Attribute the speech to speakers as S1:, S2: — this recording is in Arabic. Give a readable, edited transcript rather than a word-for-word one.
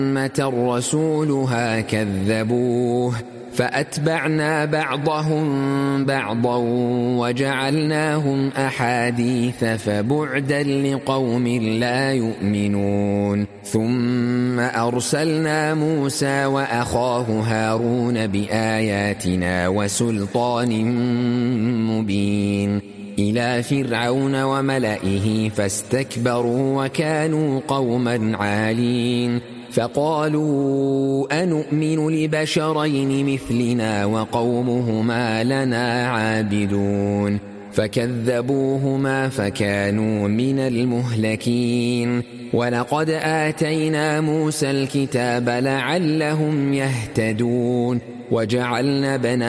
S1: رسولها كذبوه فأتبعنا بعضهم بعضا وجعلناهم أحاديث فبعدا لقوم لا يؤمنون ثم أرسلنا موسى وأخاه هارون بآياتنا وسلطان مبين إلى فرعون وملئه فاستكبروا وكانوا قوما عالين فقالوا أنؤمن لبشرين مثلنا وقومهما لنا عابدون فكذبوهما فكانوا من المهلكين ولقد آتينا موسى الكتاب لعلهم يهتدون وجعلنا